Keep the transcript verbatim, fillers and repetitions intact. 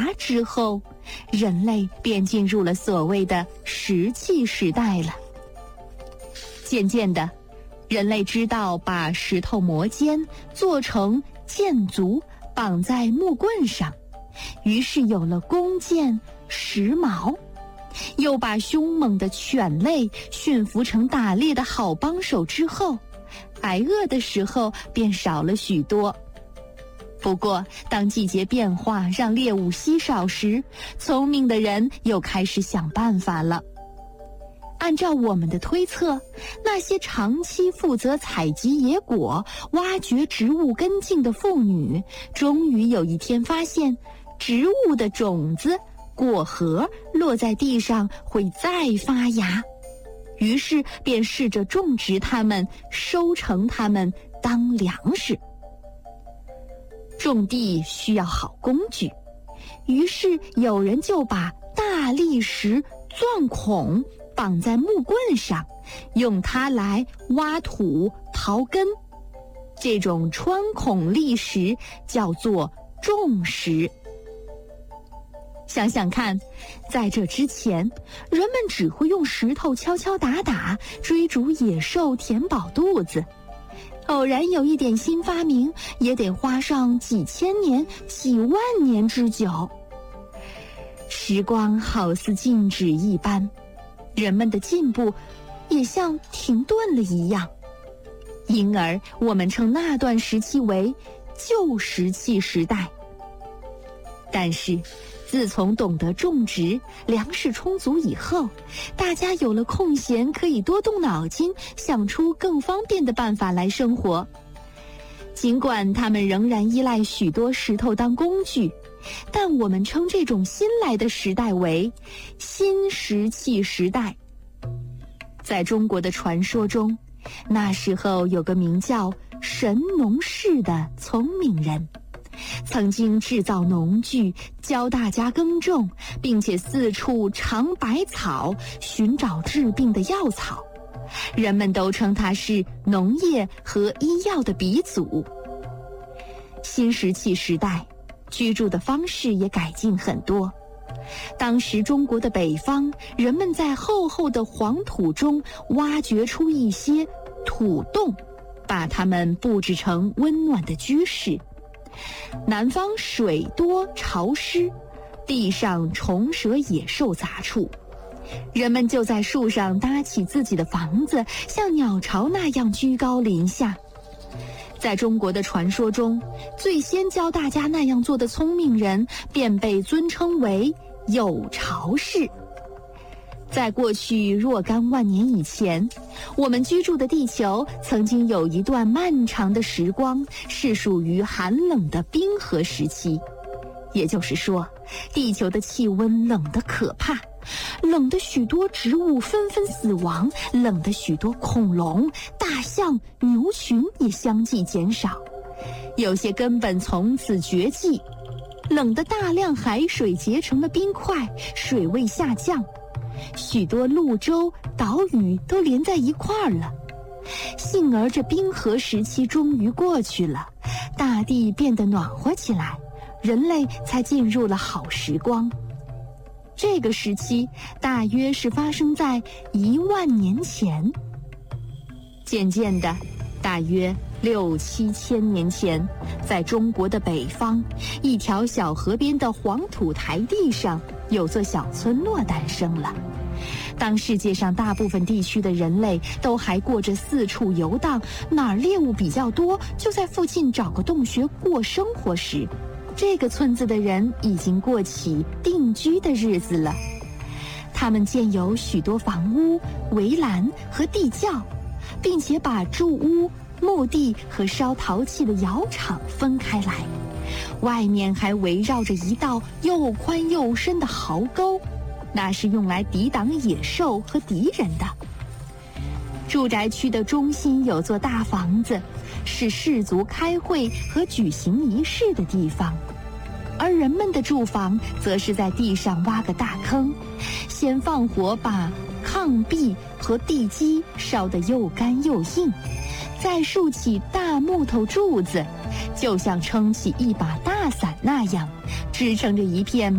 芽之后，人类便进入了所谓的石器时代了。渐渐的，人类知道把石头磨尖，做成箭足，绑在木棍上，于是有了弓箭、石矛。又把凶猛的犬类驯服成打猎的好帮手之后，挨饿的时候便少了许多。不过，当季节变化让猎物稀少时，聪明的人又开始想办法了。按照我们的推测，那些长期负责采集野果、挖掘植物根茎的妇女，终于有一天发现，植物的种子、果核落在地上会再发芽，于是便试着种植它们，收成它们当粮食。种地需要好工具，于是有人就把大砾石钻孔绑在木棍上，用它来挖土刨根。这种穿孔砾石叫做种石。想想看，在这之前，人们只会用石头敲敲打打，追逐野兽，填饱肚子。偶然有一点新发明，也得花上几千年、几万年之久。时光好似静止一般，人们的进步也像停顿了一样，因而我们称那段时期为旧石器时代。但是自从懂得种植，粮食充足以后，大家有了空闲，可以多动脑筋，想出更方便的办法来生活。尽管他们仍然依赖许多石头当工具，但我们称这种新来的时代为新石器时代。在中国的传说中，那时候有个名叫神农氏的聪明人，曾经制造农具，教大家耕种，并且四处尝百草，寻找治病的药草。人们都称他是农业和医药的鼻祖。新石器时代，居住的方式也改进很多。当时中国的北方，人们在厚厚的黄土中挖掘出一些土洞，把它们布置成温暖的居室。南方水多潮湿，地上虫蛇野兽杂处，人们就在树上搭起自己的房子，像鸟巢那样居高临下。在中国的传说中，最先教大家那样做的聪明人便被尊称为有巢氏。在过去若干万年以前，我们居住的地球曾经有一段漫长的时光是属于寒冷的冰河时期，也就是说，地球的气温冷得可怕，冷得许多植物纷纷死亡，冷得许多恐龙、大象、牛群也相继减少，有些根本从此绝迹，冷得大量海水结成了冰块，水位下降，许多陆洲、岛屿都连在一块儿了。幸而这冰河时期终于过去了，大地变得暖和起来，人类才进入了好时光。这个时期大约是发生在一万年前。渐渐的，大约六七千年前，在中国的北方，一条小河边的黄土台地上，有座小村落诞生了。当世界上大部分地区的人类都还过着四处游荡，哪儿猎物比较多，就在附近找个洞穴过生活时，这个村子的人已经过起定居的日子了。他们建有许多房屋、围栏和地窖，并且把住屋、墓地和烧陶器的窑厂分开来，外面还围绕着一道又宽又深的壕沟，那是用来抵挡野兽和敌人的。住宅区的中心有座大房子，是氏族开会和举行仪式的地方，而人们的住房则是在地上挖个大坑，先放火把炕壁和地基烧得又干又硬，再竖起大木头柱子，就像撑起一把大伞那样，支撑着一片